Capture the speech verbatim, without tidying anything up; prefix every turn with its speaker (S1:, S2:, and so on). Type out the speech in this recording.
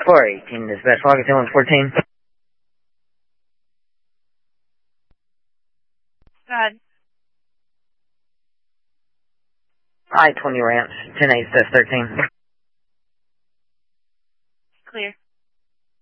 S1: four eighteen, dispatch, log one fourteen.
S2: Go ahead.
S1: I twenty ramps, ten eight, thirteen.